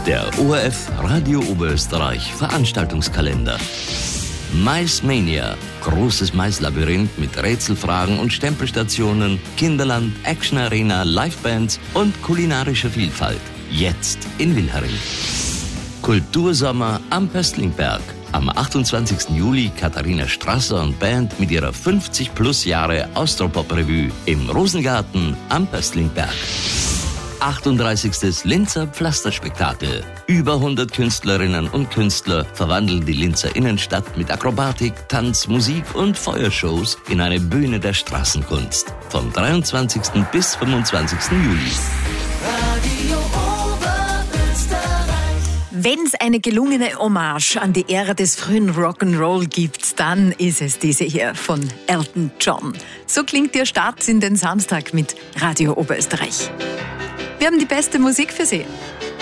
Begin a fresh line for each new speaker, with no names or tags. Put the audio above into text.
Der ORF Radio Oberösterreich Veranstaltungskalender. Maismania, großes Maislabyrinth mit Rätselfragen und Stempelstationen, Kinderland, Action Arena, Livebands und kulinarischer Vielfalt. Jetzt in Wilhering. Kultursommer am Pöstlingberg. Am 28. Juli Katharina Strasser und Band mit ihrer 50 plus Jahre Austropop-Revue im Rosengarten am Pöstlingberg. 38. Linzer Pflasterspektakel. Über 100 Künstlerinnen und Künstler verwandeln die Linzer Innenstadt mit Akrobatik, Tanz, Musik und Feuershows in eine Bühne der Straßenkunst. Vom 23. bis 25. Juli.
Wenn es eine gelungene Hommage an die Ära des frühen Rock'n'Roll gibt, dann ist es diese hier von Elton John. So klingt Ihr Start in den Samstag mit Radio Oberösterreich. Wir haben die beste Musik für Sie.